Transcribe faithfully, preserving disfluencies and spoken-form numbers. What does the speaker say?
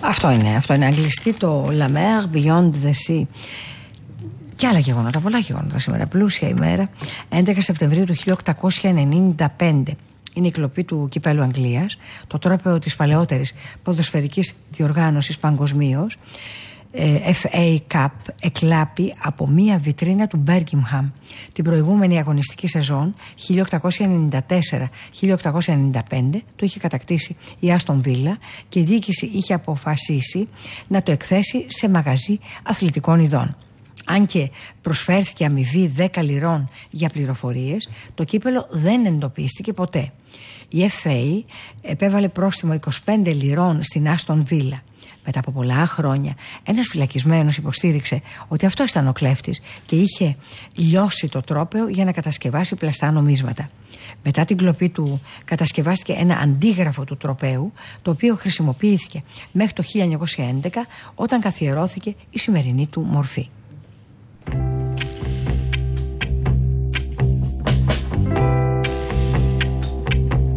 Αυτό είναι, αυτό είναι. Αγγλιστή το La Mer Beyond the Sea. Και άλλα γεγονότα, πολλά γεγονότα σήμερα. Πλούσια ημέρα, έντεκα Σεπτεμβρίου του χίλια οκτακόσια ενενήντα πέντε. Είναι η κλοπή του Κυπέλλου Αγγλίας, το τρόπαιο της παλαιότερης ποδοσφαιρικής διοργάνωσης παγκοσμίως. εφ έι Cup εκλάπη από μία βιτρίνα του Birmingham. Την προηγούμενη αγωνιστική σεζόν χίλια οκτακόσια ενενήντα τέσσερα χίλια οκτακόσια ενενήντα πέντε το είχε κατακτήσει η Άστον Βίλα και η διοίκηση είχε αποφασίσει να το εκθέσει σε μαγαζί αθλητικών ειδών. Αν και προσφέρθηκε αμοιβή δέκα λιρών για πληροφορίες, το κύπελο δεν εντοπίστηκε ποτέ. Η εφ έι επέβαλε πρόστιμο είκοσι πέντε λιρών στην Άστον Βίλα. Μετά από πολλά χρόνια, ένας φυλακισμένος υποστήριξε ότι αυτό ήταν ο κλέφτης και είχε λιώσει το τρόπαιο για να κατασκευάσει πλαστά νομίσματα. Μετά την κλοπή του κατασκευάστηκε ένα αντίγραφο του τροπαίου, το οποίο χρησιμοποιήθηκε μέχρι το χίλια εννιακόσια έντεκα όταν καθιερώθηκε η σημερινή του μορφή.